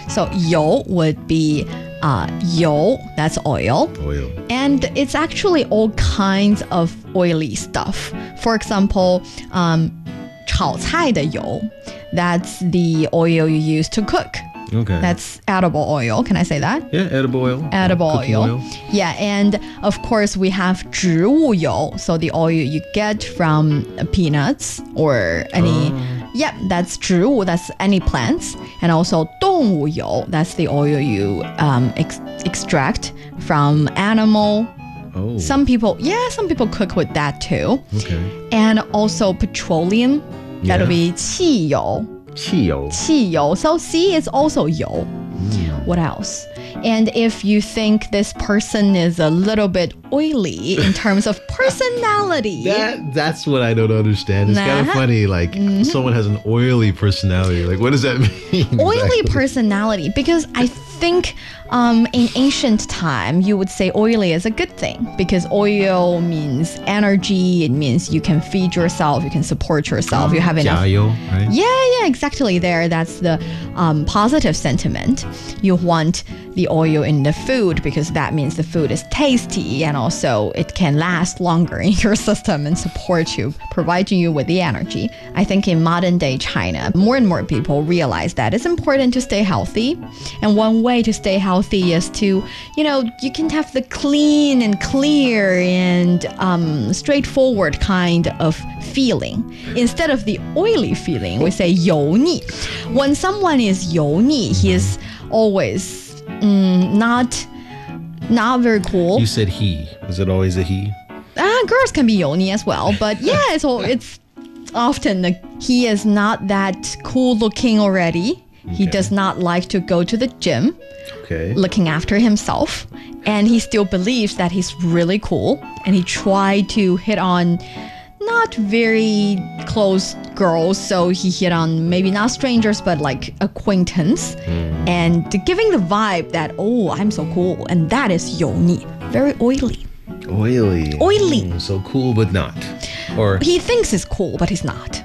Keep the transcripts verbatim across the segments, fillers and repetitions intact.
So 油 would be uh, 油, that's oil. Oil. And it's actually all kinds of oily stuff. For example, um, 炒菜的油, that's the oil you use to cook. Okay. That's edible oil. Can I say that? Yeah, edible oil. Edible Cooking oil. Yeah, and of course we have 植物油, so the oil you get from peanuts or any, oh. yep, that's 植物, that's any plants. And also 动物油, that's the oil you um, ex- extract from animal. Oh. Some people, yeah, some people cook with that too. Okay. And also petroleum, that'll Yeah. be 汽油. 汽油. 汽油. So C is also 油. Mm. What else? And if you think this person is a little bit oily in terms of personality. That that's what I don't understand. It's kind of Nah. funny. Like Mm-hmm. someone has an oily personality. Like what does that mean? Oily exactly? personality, because I think um, in ancient time you would say oily is a good thing because oil means energy. It means you can feed yourself, you can support yourself, you have enough. 加油, right? Yeah, yeah, exactly. There, that's the um, positive sentiment. You want the oil in the food because that means the food is tasty and also it can last longer in your system and support you, providing you with the energy. I think in modern day China, more and more people realize that it's important to stay healthy. And one way to stay healthy is to, you know, you can have the clean and clear and um, straightforward kind of feeling. Instead of the oily feeling, we say 油腻. When someone is 油腻, he is always mm, not not very cool. You said he. Was it always a he? Ah, girls can be 油腻 as well, but yeah, so it's often the, he is not that cool looking already. He Okay. does not like to go to the gym, Okay. looking after himself, and he still believes that he's really cool, and he tried to hit on not very close girls, so he hit on maybe not strangers but like acquaintance, Mm. and giving the vibe that, oh, I'm so cool, and that is 油腻, very oily. Oily. Oily. Mm, so cool but not. Or He thinks he's cool, but he's not.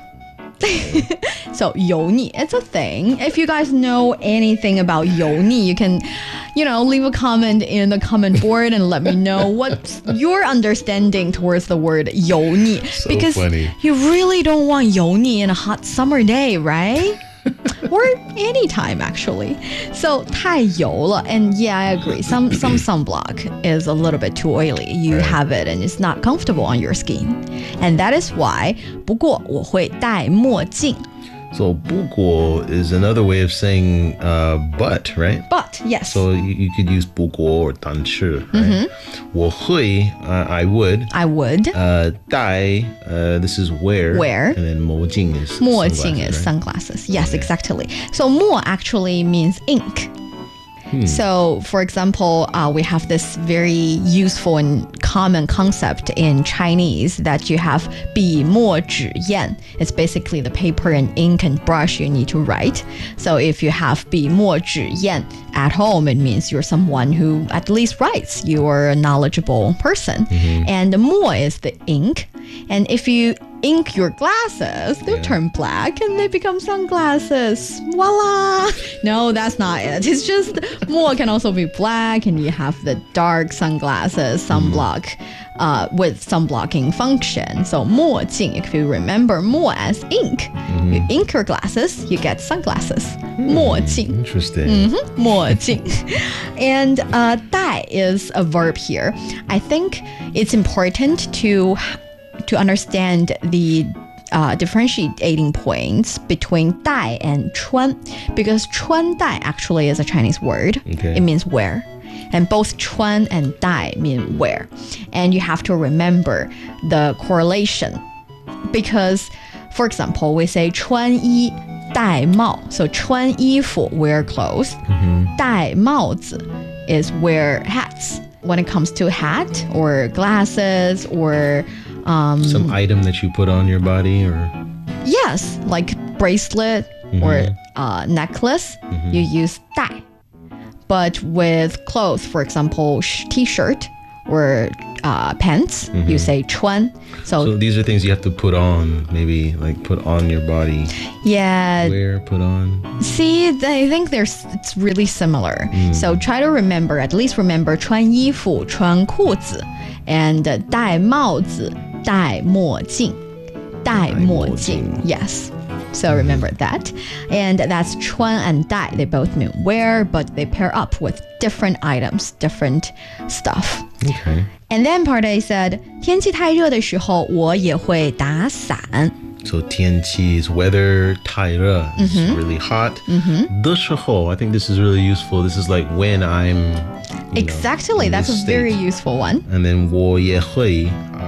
So 油腻, it's a thing. If you guys know anything about 油腻, you can, you know, leave a comment in the comment board and let me know what's your understanding towards the word 油腻. So because funny. you really don't want 油腻 in a hot summer day, right? Or any time actually. So 太油了, and yeah, I agree. Some some sunblock is a little bit too oily. You Right. have it and it's not comfortable on your skin. And that is why, 不过我会戴墨镜. so 不过 is another way of saying uh, but, right? But yes, So you, you could use 不过 or 但是, right? 我会, uh, I would. I would. Uh, 戴, uh, this is wear. Wear. And then 墨镜 is 墨镜 sunglasses, is right? sunglasses. Yes, Okay. exactly. So 墨 actually means ink. So, for example, uh, we have this very useful and common concept in Chinese that you have 笔墨纸砚. It's basically the paper and ink and brush you need to write. So if you have 笔墨纸砚 at home, it means you're someone who at least writes. You are a knowledgeable person. And 墨 is the ink. And if you ink your glasses, they'll Yeah. turn black and they become sunglasses. Voila! No, that's not it. It's just more can also be black, and you have the dark sunglasses, sunblock, uh, with sunblocking function. So 墨镜, if you remember 墨 as ink, you ink your glasses, you get sunglasses. 墨镜. Interesting. 墨镜. And uh, 戴 is a verb here. I think it's important to to understand the uh, differentiating points between 戴 and 穿, because 穿戴 actually is a Chinese word. Okay. It means wear. And both 穿 and 戴 mean wear. And you have to remember the correlation. Because, for example, we say 穿衣戴帽. So 穿衣服, wear clothes. 戴帽子 is wear hats. When it comes to hat or glasses or um, Some item that you put on your body or yes, like bracelet or uh, necklace, you use 戴. But with clothes, for example, sh- t-shirt or uh, pants, you say 穿. So, So these are things you have to put on, maybe like put on your body. yeah, Wear, put on. see, I think there's it's really similar. So try to remember, at least remember 穿衣服,穿裤子 and 戴帽子,戴墨镜,戴墨镜 Yes. So remember that. And that's 穿 and 戴. They both mean wear, but they pair up with different items, different stuff. Okay. And then part A said, 天气太热的时候我也会打伞. So 天气 is weather, 太热 is really hot. Mm-hmm. 的时候, I think this is really useful. This is like when I'm you Exactly, know, in that's a this very state. useful one. And then 我也会,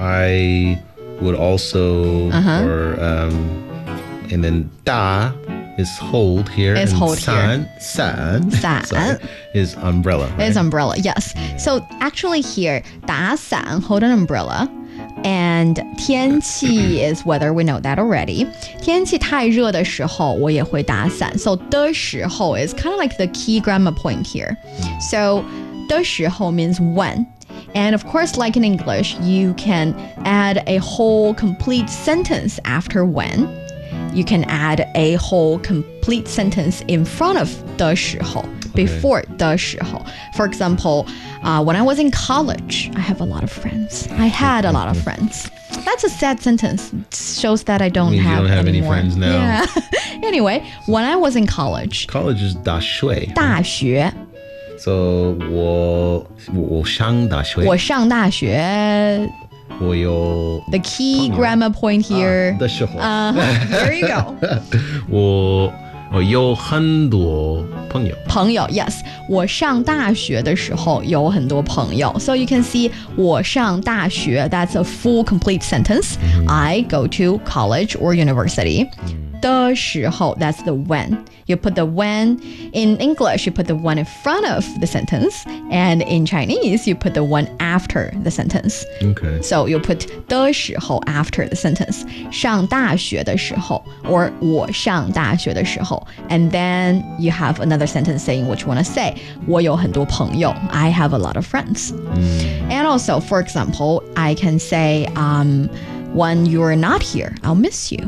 I would also, Uh-huh. or um, and then 大 is hold here. Is and hold here. 伞,伞, 伞 sorry, is umbrella. Right? It's umbrella, yes. So actually here, 打伞, hold an umbrella. And 天气 is weather, we know that already. 天气太热的时候我也会打伞. So 的时候 is kind of like the key grammar point here. So 的时候 means when. And of course, like in English, you can add a whole complete sentence after when. You can add a whole complete sentence in front of 的时候, before 的时候. For example, uh, when I was in college, I have a lot of friends. I had a lot of friends. That's a sad sentence. It shows that I don't Means you have don't have any anymore. friends now. Yeah. Anyway, when I was in college, College is 大学. 大学, So 我我上大学. 我上大学, 我有 the key 朋友. grammar point here. 的时候. Uh, there you go. 我我有很多朋友. 朋友 yes 我上大学的时候有很多朋友 so you can see 我上大学 that's a full complete sentence. I go to college or university. 的时候 that's the when. You put the when in English, you put the when in front of the sentence, and in Chinese you put the when after the sentence. Okay. So you put 的时候 after the sentence. 上大学的时候 or 我上大学的时候 and then you have another sentence saying what you want to say. 我有很多朋友 I have a lot of friends. And also, for example, I can say um, when you're not here, I'll miss you.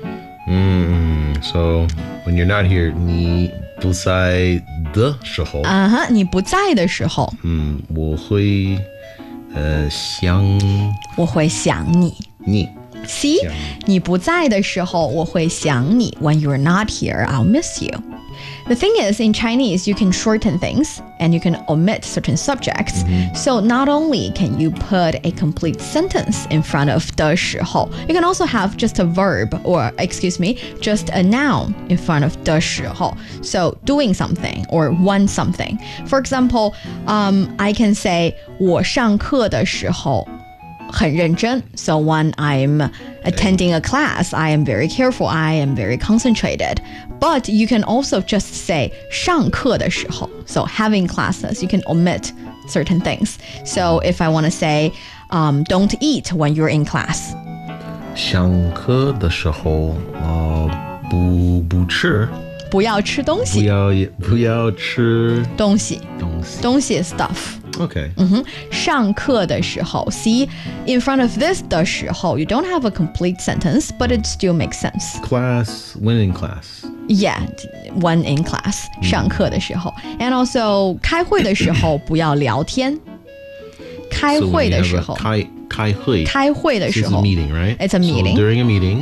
Mm, so when you're not here, 你不在的时候, 啊哈，你不在的时候， 嗯，我会呃想我会想你。 你. See, 想你。 你不在的时候，我会想你。When you're not here, I'll miss you. The thing is, in Chinese, you can shorten things and you can omit certain subjects. So not only can you put a complete sentence in front of 的时候, you can also have just a verb or, excuse me, just a noun in front of 的时候. So doing something or one something. For example, um, I can say 我上课的时候很认真 So when I'm attending a class, I am very careful, I am very concentrated. But you can also just say 上课的时候 So having classes, you can omit certain things. So if I want to say, um, don't eat when you're in class. 上课的时候, uh, 不不吃, 不要吃东西。 不要不要吃东西。 东西。 东西 is stuff. Okay. 嗯哼，上课的时候 See, in front of this 的时候 you don't have a complete sentence, but it still makes sense. Class, when in class. Yeah, when in class, 上课的时候 And also, 开会的时候不要聊天。开 So when 会 you 的 have 时 a 候， 开开会, 开会的 this 时 is a 候 meeting, right? It's a meeting. So during a meeting,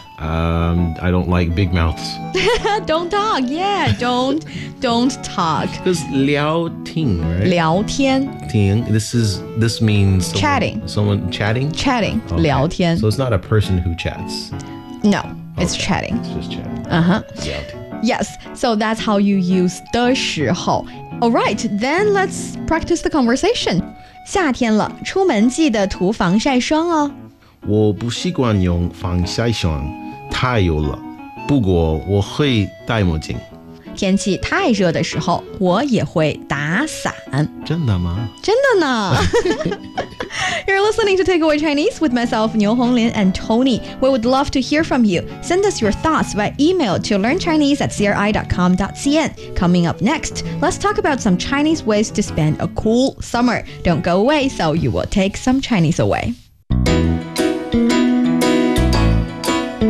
um, I don't like big mouths. Don't talk, yeah, don't, don't talk. Because 聊天, right? 聊天 Ting, this is this means someone, Chatting. Someone chatting. Chatting, Okay. 聊天 So it's not a person who chats. No, it's Okay. chatting. It's just chatting. Uh-huh. 聊天. Yes, so that's how you use 的时候 Alright, then let's practice the conversation. 夏天了，出门记得涂防晒霜哦。 我不习惯用防晒霜，太油了。不过我会戴墨镜。 天气太热的时候，我也会打伞。 真的吗？ 真的呢。 You're listening to Takeaway Chinese with myself, Niu Honglin, and Tony. We would love to hear from you. Send us your thoughts by email to learnchinese at c r i dot com dot c n. Coming up next, let's talk about some Chinese ways to spend a cool summer. Don't go away, so you will take some Chinese away.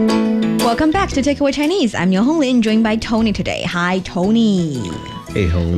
Welcome back to Takeaway Chinese. I'm Niu Honglin, joined by Tony today. Hi, Tony. Hey, Honglin.